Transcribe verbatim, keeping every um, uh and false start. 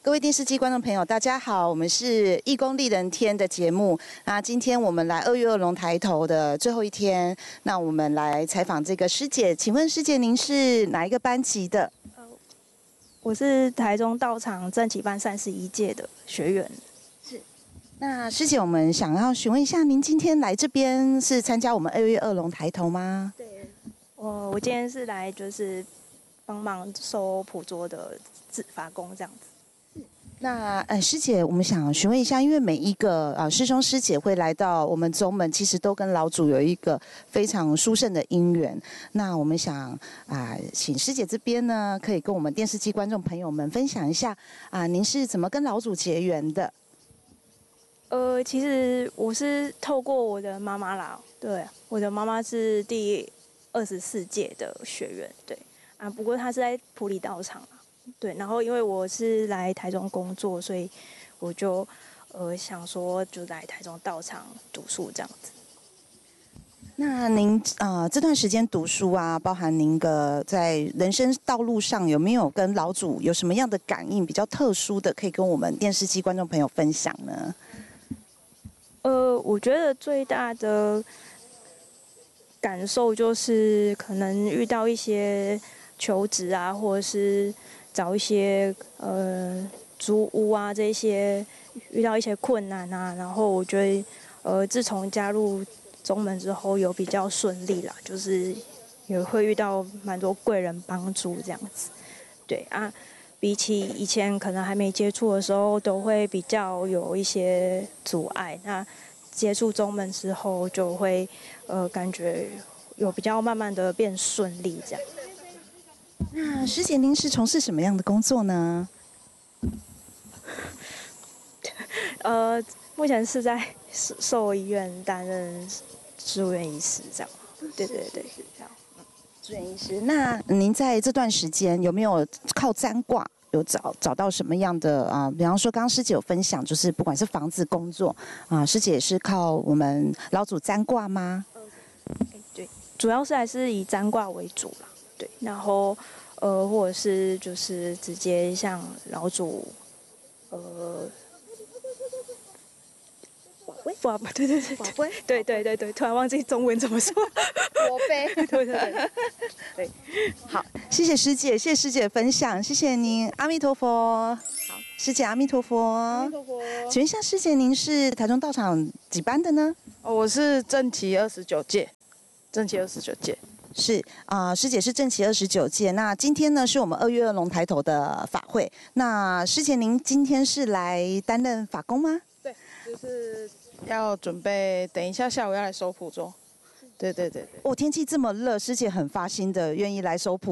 各位电视机观众朋友，大家好，我们是义工丽人天的节目。那今天我们来二月二龙抬头的最后一天，那我们来采访这个师姐。请问师姐，您是哪一个班级的？ 呃，我是台中道场正旗班三十一届的学员。 是。那师姐，我们想要询问一下，您今天来这边是参加我们二月二龙抬头吗？ 对，我我今天是来就是帮忙收普桌的法工这样子。 那呃，师姐，我们想询问一下，因为每一个啊、呃、师兄师姐会来到我们宗门，其实都跟老祖有一个非常殊胜的因缘。那我们想啊、呃，请师姐这边呢，可以跟我们电视机观众朋友们分享一下啊、呃，您是怎么跟老祖结缘的？ 呃，其实我是透过我的妈妈啦，对，我的妈妈是第二十四届的学员，对啊，不过她是在埔里道场啊。对，然后因为我是来台中工作，所以我就呃想说就来台中道场读书这样子。 那您啊、呃、这段时间读书啊，包含您的在人生道路上有没有跟老祖有什么样的感应比较特殊的，可以跟我们电视机观众朋友分享呢？ 呃，我觉得最大的感受就是可能遇到一些求职啊，或者是找一些呃租屋啊，这些遇到一些困难啊，然后我觉得呃自从加入宗门之后有比较顺利啦，就是也会遇到蛮多贵人帮助这样子。对啊，比起以前可能还没接触的时候，都会比较有一些阻碍。那接触宗门之后，就会呃感觉有比较慢慢的变顺利这样。 那师姐，您是从事什么样的工作呢？ 呃，目前是在兽医院担任住院医师，这样。对对对，这样。 住院医师。那您在这段时间有没有靠占卦有找找到什么样的啊、呃？比方说，刚刚师姐有分享，就是不管是房子、工作啊、呃，师姐也是靠我们老祖占卦吗？ 嗯，对，主要是还是以占卦为主啦。对，然后。呃，或者是就是直接向老祖，呃，宝贝，宝贝，对对对，宝贝，对对对对，突然忘记中文怎么说， 宝贝， 对对对，对， 好，谢谢师姐，谢谢师姐的分享，谢谢您，阿弥陀佛。好，师姐阿弥陀佛。阿弥陀佛。请问一下，师姐，您是台中道场几班的呢？ 哦，我是正旗二十九届，正旗二十九届。 是啊、呃，师姐是正旗二十九届。那今天呢，是我们二月二龙抬头的法会。那师姐，您今天是来担任法工吗？ 对，就是要准备，等一下下午要来收普桌。对对对对。 哦，天气这么热，师姐很发心的愿意来收普